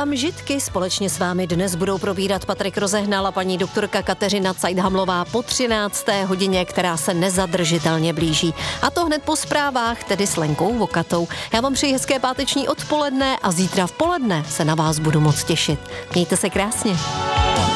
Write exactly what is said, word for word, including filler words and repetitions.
a mžitky společně s vámi dnes budou probírat Patrik Rozehnal a paní doktorka Kateřina Cajthamlová po třinácté hodině, která se nezadržitelně blíží. A to hned po zprávách, tedy s Lenkou Vokatou. Já vám přeji hezké páteční odpoledne a zítra v poledne se na vás budu moc těšit. Mějte se krásně.